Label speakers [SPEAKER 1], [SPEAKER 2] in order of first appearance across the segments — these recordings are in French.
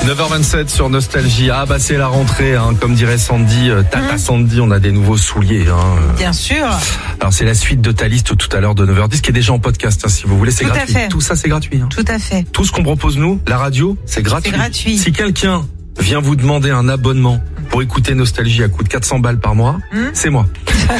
[SPEAKER 1] 9h27 sur Nostalgie. Ah bah c'est la rentrée, hein. Comme dirait Sandy, Tata Sandy, on a des nouveaux souliers. Hein.
[SPEAKER 2] Bien sûr.
[SPEAKER 1] Alors c'est la suite de ta liste tout à l'heure de 9h10 qui est déjà en podcast, hein, si vous voulez, c'est
[SPEAKER 2] tout
[SPEAKER 1] gratuit.
[SPEAKER 2] À fait.
[SPEAKER 1] Tout ça c'est gratuit. Hein.
[SPEAKER 2] Tout à fait.
[SPEAKER 1] Tout ce qu'on propose nous, la radio, c'est gratuit.
[SPEAKER 2] C'est gratuit.
[SPEAKER 1] Si quelqu'un vient vous demander un abonnement pour écouter Nostalgie à coût de 400 balles par mois, c'est moi.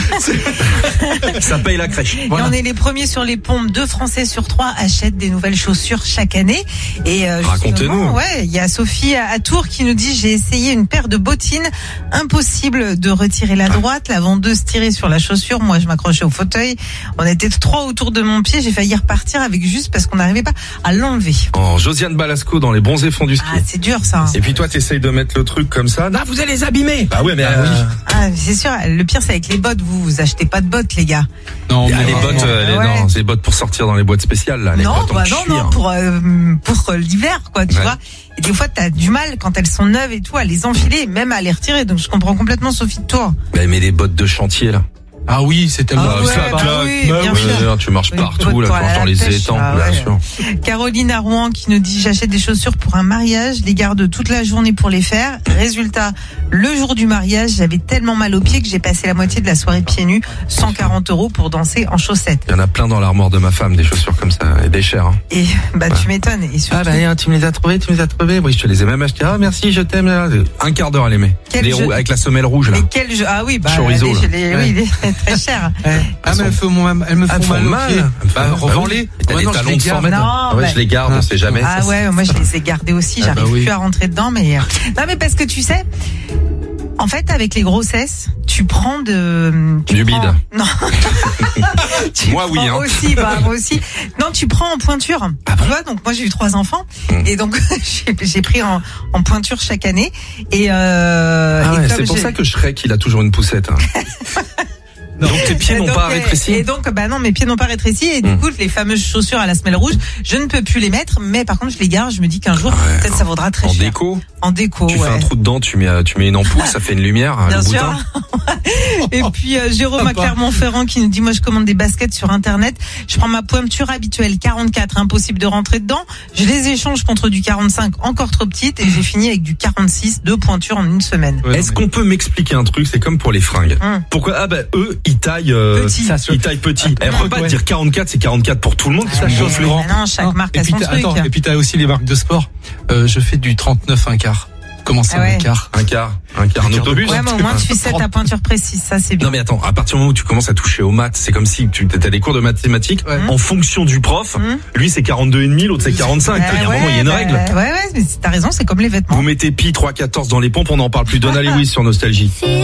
[SPEAKER 1] Ça paye la crèche.
[SPEAKER 2] Voilà. Et on est les premiers sur les pompes. 2 Français sur 3 achètent des nouvelles chaussures chaque année. Et
[SPEAKER 1] racontez-nous.
[SPEAKER 2] Ouais, il y a Sophie à Tours qui nous dit: j'ai essayé une paire de bottines, impossible de retirer la droite, la vendeuse tirait sur la chaussure, moi je m'accrochais au fauteuil. On était 3 autour de mon pied, j'ai failli repartir avec juste parce qu'on n'arrivait pas à l'enlever.
[SPEAKER 1] Oh, Josiane Balasco dans les bronzés fonds du ski.
[SPEAKER 2] Ah, c'est dur ça.
[SPEAKER 1] Et puis toi t'essayes de mettre le truc comme ça. Non, vous allez les abîmer. Bah ouais, mais oui.
[SPEAKER 2] Ah, c'est sûr. Le pire c'est avec les bottes. Vous achetez pas de bottes, les gars.
[SPEAKER 1] Non, mais les bottes, non, c'est les bottes pour sortir dans les boîtes spéciales là. Les
[SPEAKER 2] non,
[SPEAKER 1] bottes
[SPEAKER 2] non, pour l'hiver, quoi, tu vois. Et des fois, t'as du mal quand elles sont neuves et tout à les enfiler, même à les retirer. Donc je comprends complètement Sophie de Tours.
[SPEAKER 1] Mais les bottes de chantier là.
[SPEAKER 3] Ah oui, c'est tellement
[SPEAKER 1] tu marches partout là, tu entends les étangs, bien sûr.
[SPEAKER 2] Caroline à Rouen qui nous dit: j'achète des chaussures pour un mariage, les garde toute la journée pour les faire. Résultat, le jour du mariage, j'avais tellement mal aux pieds que j'ai passé la moitié de la soirée pieds nus, 140 € pour danser en chaussettes.
[SPEAKER 1] Il y en a plein dans l'armoire de ma femme, des chaussures comme ça, et des chères. Hein.
[SPEAKER 2] Et tu m'étonnes. Et surtout...
[SPEAKER 1] tu me les as trouvées. Oui, je te les ai même achetées. Ah merci, je t'aime. Un quart d'heure à les mettre. Avec la semelle rouge là.
[SPEAKER 2] Ah oui,
[SPEAKER 1] chorizo.
[SPEAKER 2] Très cher.
[SPEAKER 3] Ah mais elles me font mal. Revends-les.
[SPEAKER 1] T'as des talons de 100 mètres. Je les garde, on sait jamais.
[SPEAKER 2] Ah ouais, moi je les ai gardés aussi. J'arrive plus à rentrer dedans, mais non, mais parce que tu sais. En fait, avec les grossesses, tu prends
[SPEAKER 1] du bide.
[SPEAKER 2] Non.
[SPEAKER 1] Moi, oui, hein.
[SPEAKER 2] Moi aussi. Non, tu prends en pointure. Tu vois, donc moi j'ai eu 3 enfants. Et donc, j'ai pris en pointure chaque année. Et
[SPEAKER 1] c'est pour ça que Shrek, il a toujours une poussette. Hein. Donc tes pieds n'ont pas rétréci.
[SPEAKER 2] Et donc non, mes pieds n'ont pas rétréci et du coup les fameuses chaussures à la semelle rouge, je ne peux plus les mettre, mais par contre je les garde, je me dis qu'un jour peut-être ça vaudra très cher. En déco. Tu
[SPEAKER 1] fais un trou dedans, tu mets une ampoule, ça fait une lumière.
[SPEAKER 2] Bien sûr. Et puis Jérôme à Clermont-Ferrand qui nous dit: moi je commande des baskets sur internet, je prends ma pointure habituelle 44, impossible de rentrer dedans, je les échange contre du 45 encore trop petite et j'ai fini avec du 46, 2 pointures en une semaine.
[SPEAKER 1] Est-ce qu'on peut m'expliquer un truc? C'est comme pour les fringues. Pourquoi eux ils taillent petit. Ils taillent petit. Elle peut pas dire 44, c'est 44 pour tout le monde. Ça chauffe grand.
[SPEAKER 2] Non, chaque marque a son truc.
[SPEAKER 3] Et puis t'as aussi les marques de sport. Je fais du 39 un quart. Comment ça, un quart?
[SPEAKER 1] Un quart, un autobus.
[SPEAKER 2] Ouais, mais au moins tu fais ça ta pointure précise, ça c'est bien.
[SPEAKER 1] Non mais attends, à partir du moment où tu commences à toucher aux maths, c'est comme si tu as des cours de mathématiques en fonction du prof. Lui c'est 42,5, l'autre c'est 45. Il y a un moment, il y a une règle.
[SPEAKER 2] Ouais, mais t'as raison, c'est comme les vêtements.
[SPEAKER 1] Vous mettez pi 3,14 dans les pompes, on n'en parle plus. Donna Lewis sur Nostalgie.